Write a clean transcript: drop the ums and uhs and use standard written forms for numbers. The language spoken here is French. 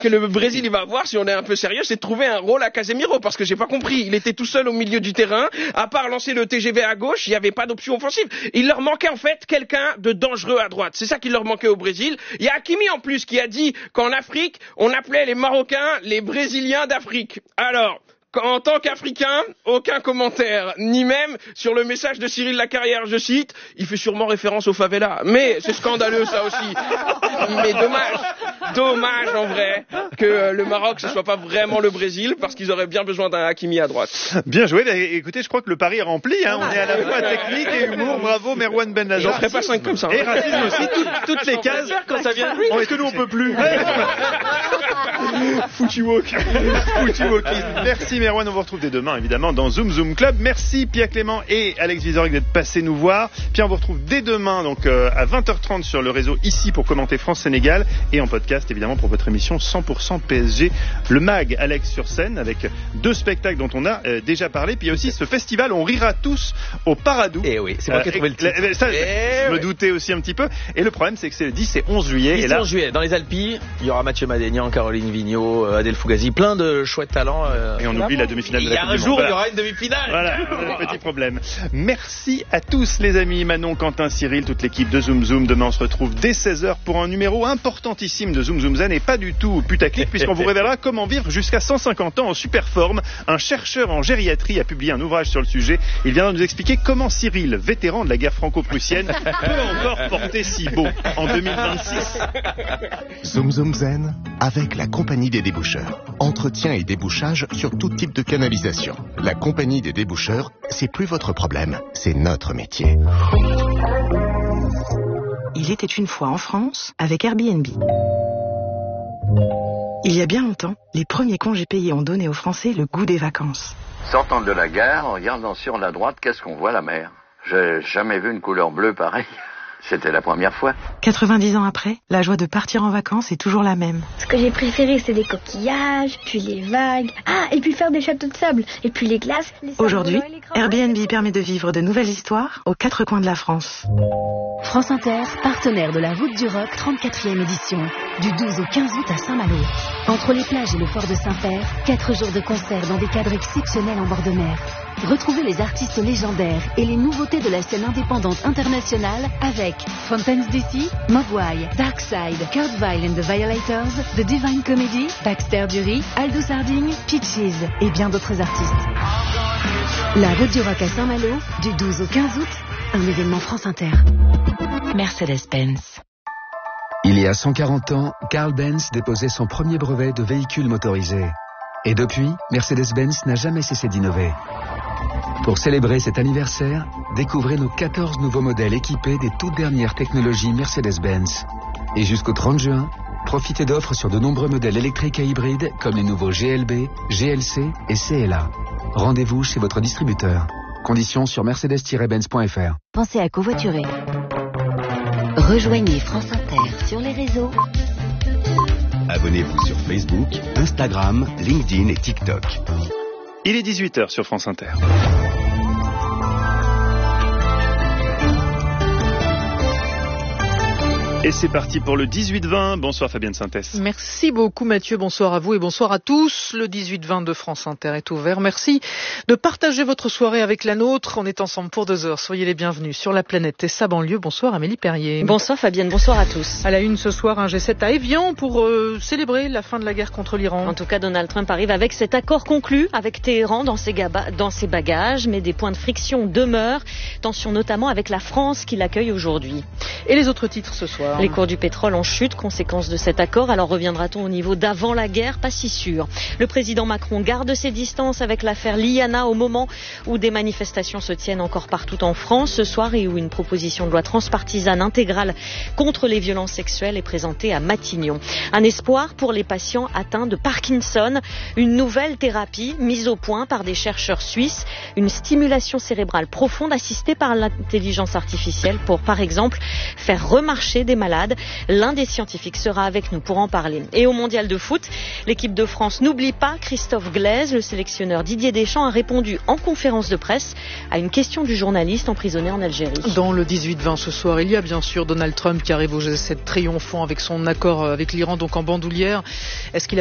que le Brésil il va avoir, si on est un peu sérieux, c'est de trouver un rôle à Casemiro, parce que j'ai pas compris. Il était tout seul au milieu du terrain, à part lancer le TGV à gauche, il n'y avait pas d'option offensive. Il leur manquait en fait quelqu'un de dangereux à droite. C'est ça qui leur manquait au Brésil. Il y a Hakimi en plus qui a dit qu'en Afrique, on appelait les Marocains les Brésiliens d'Afrique. Alors, en tant qu'Africain, aucun commentaire, ni même sur le message de Cyril Lacarrière, je cite, il fait sûrement référence aux favelas. Mais c'est scandaleux ça aussi. Mais dommage en vrai que le Maroc ce soit pas vraiment le Brésil, parce qu'ils auraient bien besoin d'un Hakimi à droite. Bien joué, écoutez, je crois que le pari est rempli, hein. On est à la fois technique et humour, bravo Merwan Ben Laden. J'en ferai pas 5 comme ça. Et racisme aussi, toutes les cases. Quand ça vient de lui. Est-ce que nous on peut plus? Foutu walk. Merci Merwan, on vous retrouve dès demain évidemment dans Zoom Zoom Club. Merci Pierre Clément et Alex Vizorek d'être passés nous voir. Pierre, on vous retrouve dès demain donc à 20h30 sur le réseau ici pour commenter France-Sénégal et en podcast évidemment pour votre émission 100% PSG, le MAG Alex sur scène avec 2 spectacles dont on a déjà parlé. Puis il y a aussi ce festival On rira tous au Paradou. Et oui, c'est moi qui ai trouvé le titre. Je me doutais aussi un petit peu. Et le problème c'est que c'est le 10 et 11 juillet. 10 et 11 juillet, dans les Alpilles, il y aura Mathieu Madénian, Caroline Vigneault, Adèle Fugazi, plein de chouettes talents. Et on oublie la demi-finale de la Coupe du Monde. Il y a un jour, il y aura une demi-finale. Voilà, petit problème. Merci à tous les amis, Manon, Quentin, Cyril, toute l'équipe de Zoom Zoom. Demain on se retrouve dès 16h pour un numéro importantissime de Zoom Zoom Zen et pas du tout putaclic puisqu'on vous révélera comment vivre jusqu'à 150 ans en super forme. Un chercheur en gériatrie a publié un ouvrage sur le sujet. Il viendra nous expliquer comment Cyril, vétéran de la guerre franco-prussienne, peut encore porter si beau en 2026. Zoom Zoom Zen avec la Compagnie des déboucheurs. Entretien et débouchage sur tout type de canalisation. La Compagnie des déboucheurs, c'est plus votre problème, c'est notre métier. Il était une fois en France avec Airbnb. Il y a bien longtemps, les premiers congés payés ont donné aux Français le goût des vacances. Sortant de la gare, en regardant sur la droite, qu'est-ce qu'on voit? La mer. J'ai jamais vu une couleur bleue pareille. C'était la première fois. 90 ans après, la joie de partir en vacances est toujours la même. Ce que j'ai préféré, c'est les coquillages, puis les vagues. Ah, et puis faire des châteaux de sable, et puis les glaces. Aujourd'hui, Airbnb permet de vivre de nouvelles histoires aux 4 coins de la France. France Inter, partenaire de la Route du Rock 34e édition, du 12 au 15 août à Saint-Malo. Entre les plages et le port de Saint-Père, 4 jours de concert dans des cadres exceptionnels en bord de mer. Retrouvez les artistes légendaires et les nouveautés de la scène indépendante internationale avec Fountains DC, Mogwai, Darkside, Kurt Weill and the Violators, The Divine Comedy, Baxter Dury, Aldous Harding, Peaches et bien d'autres artistes. La Route du Rock à Saint-Malo, du 12 au 15 août, un événement France Inter. Mercedes-Benz. Il y a 140 ans, Carl Benz déposait son premier brevet de véhicule motorisé. Et depuis, Mercedes-Benz n'a jamais cessé d'innover. Pour célébrer cet anniversaire, découvrez nos 14 nouveaux modèles équipés des toutes dernières technologies Mercedes-Benz. Et jusqu'au 30 juin, profitez d'offres sur de nombreux modèles électriques et hybrides comme les nouveaux GLB, GLC et CLA. Rendez-vous chez votre distributeur. Conditions sur mercedes-benz.fr. Pensez à covoiturer. Rejoignez France Inter sur les réseaux. Abonnez-vous sur Facebook, Instagram, LinkedIn et TikTok. Il est 18h sur France Inter. Et c'est parti pour le 18-20. Bonsoir Fabienne Synthès. Merci beaucoup Mathieu, bonsoir à vous et bonsoir à tous. Le 18-20 de France Inter est ouvert. Merci de partager votre soirée avec la nôtre. On est ensemble pour 2 heures. Soyez les bienvenus sur la planète et sa banlieue. Bonsoir Amélie Perrier. Bonsoir Fabienne, bonsoir à tous. À la une ce soir, un G7 à Évian pour célébrer la fin de la guerre contre l'Iran. En tout cas, Donald Trump arrive avec cet accord conclu avec Téhéran dans ses bagages, mais des points de friction demeurent. Tension notamment avec la France qui l'accueille aujourd'hui. Et les autres titres ce soir? Les cours du pétrole en chute, conséquence de cet accord. Alors reviendra-t-on au niveau d'avant la guerre? Pas si sûr. Le président Macron garde ses distances avec l'affaire Liana au moment où des manifestations se tiennent encore partout en France ce soir et où une proposition de loi transpartisane intégrale contre les violences sexuelles est présentée à Matignon. Un espoir pour les patients atteints de Parkinson. Une nouvelle thérapie mise au point par des chercheurs suisses. Une stimulation cérébrale profonde assistée par l'intelligence artificielle pour, par exemple, faire remarcher des malade. L'un des scientifiques sera avec nous pour en parler. Et au mondial de foot, l'équipe de France n'oublie pas Christophe Glaise. Le sélectionneur Didier Deschamps a répondu en conférence de presse à une question du journaliste emprisonné en Algérie. Dans le 18-20 ce soir, il y a bien sûr Donald Trump qui arrive au G7 triomphant avec son accord avec l'Iran, donc en bandoulière. Est-ce qu'il